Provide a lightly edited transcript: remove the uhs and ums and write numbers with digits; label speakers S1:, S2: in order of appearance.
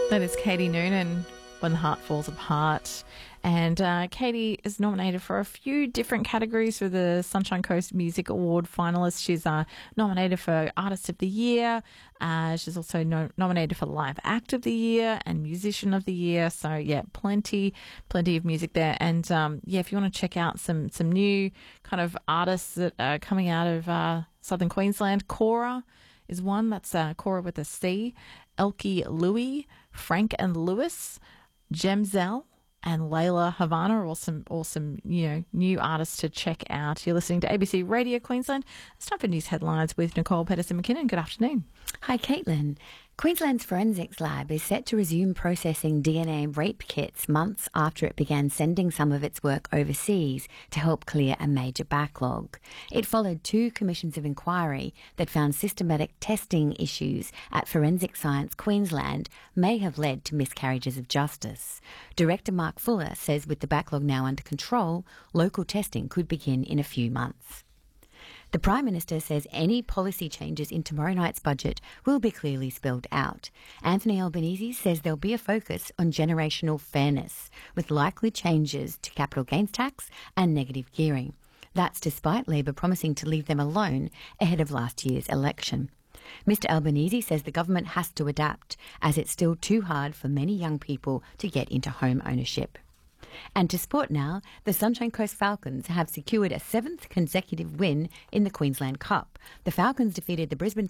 S1: That is Katie Noonan, When the Heart Falls Apart. And Katie is nominated for a few different categories for the Sunshine Coast Music Award finalists. She's nominated for Artist of the Year. She's also nominated for Live Act of the Year and Musician of the Year. So, yeah, plenty of music there. And, if you want to check out some new kind of artists that are coming out of southern Queensland, Cora is one. That's Cora with a C. Elkie Louie, Frank and Lewis, Gemzell, and Layla Havana are awesome, new artists to check out. You're listening to ABC Radio Queensland. It's time for news headlines with Nicole Pedersen-McKinnon. Good afternoon.
S2: Hi, Caitlin. Queensland's Forensics Lab is set to resume processing DNA rape kits months after it began sending some of its work overseas to help clear a major backlog. It followed 2 commissions of inquiry that found systematic testing issues at Forensic Science Queensland may have led to miscarriages of justice. Director Mark Fuller says with the backlog now under control, local testing could begin in a few months. The Prime Minister says any policy changes in tomorrow night's budget will be clearly spelled out. Anthony Albanese says there'll be a focus on generational fairness, with likely changes to capital gains tax and negative gearing. That's despite Labor promising to leave them alone ahead of last year's election. Mr Albanese says the government has to adapt, as it's still too hard for many young people to get into home ownership. And to sport now, the Sunshine Coast Falcons have secured a 7th consecutive win in the Queensland Cup. The Falcons defeated the Brisbane